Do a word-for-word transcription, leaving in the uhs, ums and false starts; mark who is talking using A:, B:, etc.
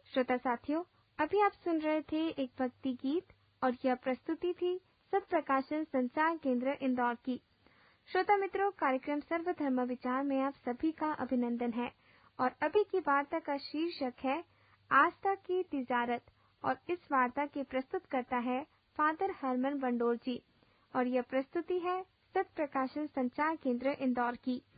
A: श्रोता साथियों, अभी आप सुन रहे थे एक भक्ति गीत और यह प्रस्तुति थी सत प्रकाशन संचार केंद्र इंदौर की। श्रोता मित्रों, कार्यक्रम सर्वधर्म विचार में आप सभी का अभिनंदन है और अभी की वार्ता का शीर्षक है आस्था की तिजारत और इस वार्ता के प्रस्तुत करता है फादर हरमन वंडोर जी और यह प्रस्तुति है सत प्रकाशन संचार केंद्र इंदौर की।